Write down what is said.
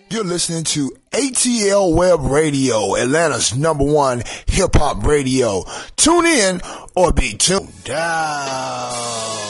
You're listening to ATL Web Radio, Atlanta's #1 hip-hop radio. Tune in or be tuned down.